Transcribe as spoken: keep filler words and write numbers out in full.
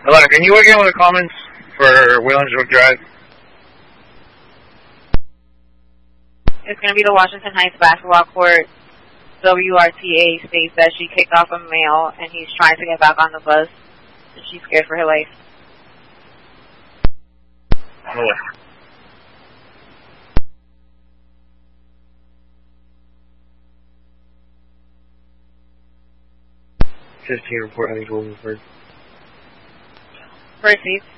Hello, can you work in with the comments for Williamsburg Drive? It's going to be the Washington Heights basketball court. W R T A states that she kicked off a male and he's trying to get back on the bus and she's scared for her life. Oh. fifteen report, I think Williamsburg. Proceed.